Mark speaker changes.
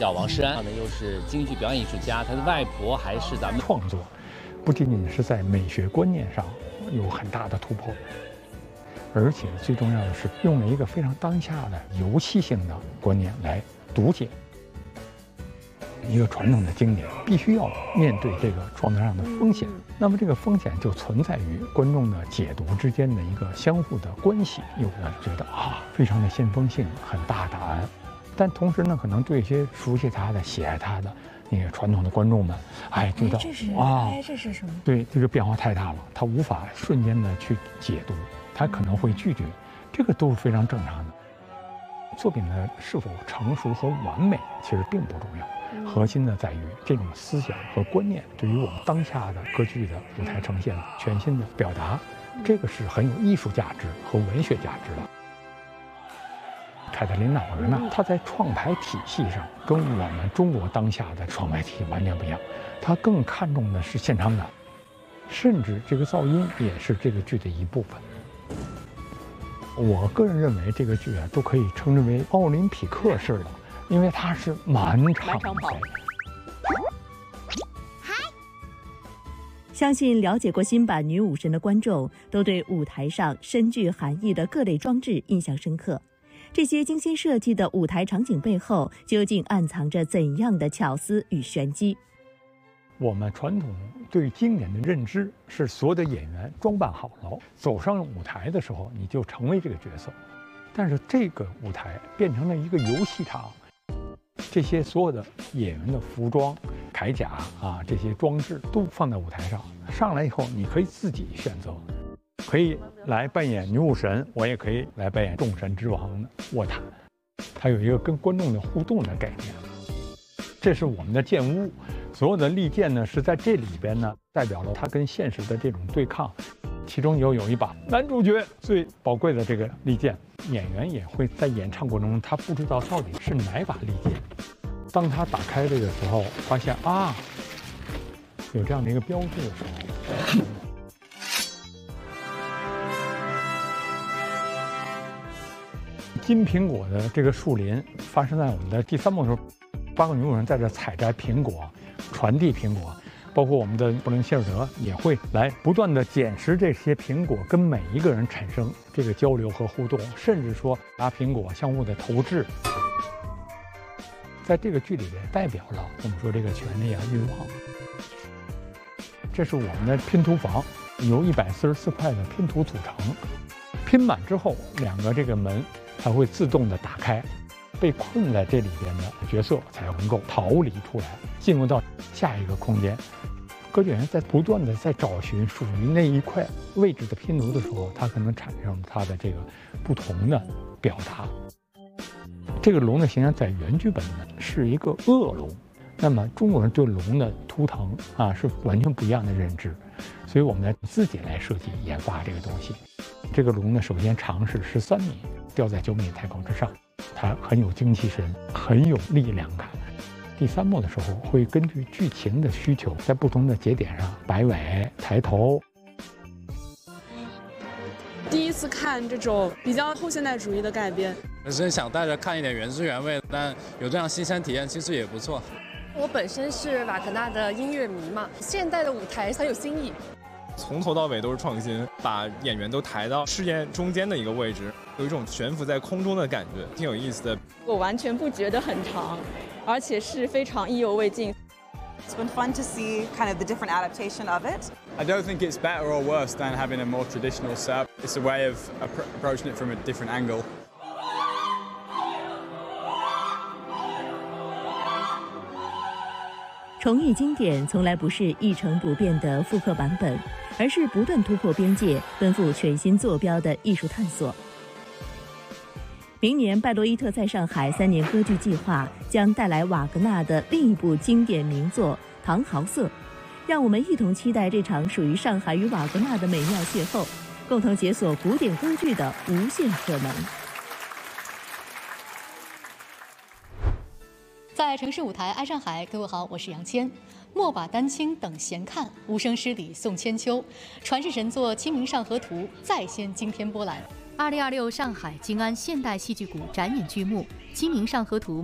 Speaker 1: 叫王诗安，又是京剧表演艺术家，他的外婆还是咱们
Speaker 2: 创作，不仅仅是在美学观念上有很大的突破，而且最重要的是用了一个非常当下的游戏性的观念来读解。一个传统的经典必须要面对这个创作上的风险，那么这个风险就存在于观众的解读之间的一个相互的关系。有的觉得非常的先锋性，很大胆，但同时呢，可能对一些熟悉他的、喜爱他的那个传统的观众们，觉得
Speaker 3: 这是什么？
Speaker 2: 对，这个变化太大了，他无法瞬间的去解读，他可能会拒绝，这个都是非常正常的。作品的是否成熟和完美，其实并不重要，核心的在于这种思想和观念对于我们当下的歌剧的舞台呈现全新的表达，这个是很有艺术价值和文学价值的。凯特琳娜·瓦格纳，她在创排体系上跟我们中国当下的创排体系完全不一样，她更看重的是现场感，甚至这个噪音也是这个剧的一部分。我个人认为这个剧都可以称之为奥林匹克式的，因为它是满场跑。
Speaker 4: 相信了解过新版《女武神》的观众，都对舞台上深具含义的各类装置印象深刻。这些精心设计的舞台场景背后，究竟暗藏着怎样的巧思与玄机？
Speaker 2: 我们传统对经典的认知是，所有的演员装扮好了，走上舞台的时候，你就成为这个角色。但是这个舞台变成了一个游戏场，这些所有的演员的服装、铠甲这些装置都放在舞台上。上来以后，你可以自己选择，可以来扮演女武神，我也可以来扮演众神之王的卧榻。它有一个跟观众的互动的概念。这是我们的剑屋，所有的利剑呢是在这里边呢，代表了它跟现实的这种对抗。其中有一把男主角最宝贵的这个利剑，演员也会在演唱过程中，他不知道到底是哪把利剑。当他打开这个时候，发现有这样的一个标志的时候，金苹果的这个树林发生在我们的第3幕的时候，8个女武人在这采摘苹果，传递苹果，包括我们的布伦希尔德也会来不断的捡拾这些苹果，跟每一个人产生这个交流和互动，甚至说拿苹果相互的投掷。在这个剧里边，代表了我们说这个权力欲望。这是我们的拼图房，由144块的拼图组成，拼满之后，2个这个门才会自动的打开。被困在这里边的角色才能够逃离出来，进入到下一个空间。歌剧演员在不断的在找寻属于那一块位置的拼图的时候，它可能产生它的这个不同的表达。这个龙的形象在原剧本呢是一个恶龙，那么中国人对龙的图腾是完全不一样的认知，所以我们自己来设计研发这个东西。这个龙呢，首先长是13米，吊在9米太空之上。它很有精气神，很有力量感。第3幕的时候，会根据剧情的需求，在不同的节点上摆尾、抬头。
Speaker 5: 第一次看这种比较后现代主义的改编，
Speaker 6: 本身想带着看一点原汁原味，但有这样新鲜体验，其实也不错。
Speaker 7: 我本身是瓦格纳的音乐迷嘛，现代的舞台很有新意。
Speaker 8: 从头到尾都是创新，把演员都抬到视野中间的一个位置，有一种悬浮在空中的感觉，挺有意思的。
Speaker 9: 我完全不觉得很长，而且是非常意犹未尽。
Speaker 10: It's been fun to see kind of the different adaptation of it.
Speaker 11: I don't think it's better or worse than having a more traditional setup. It's a way of approaching it from a different angle.
Speaker 4: 重艺经典从来不是一成不变的复刻版本，而是不断突破边界、奔赴全新坐标的艺术探索。明年，拜罗伊特在上海3年歌剧计划将带来瓦格纳的另一部经典名作《唐豪瑟》，让我们一同期待这场属于上海与瓦格纳的美妙邂逅，共同解锁古典歌剧的无限可能。
Speaker 12: 在城市舞台爱上海，各位好，我是杨谦。莫把丹青等闲看，无声诗里送千秋。传世神作《清明上河图》再现惊天波澜。2026上海静安现代戏剧谷展演剧目《清明上河图》。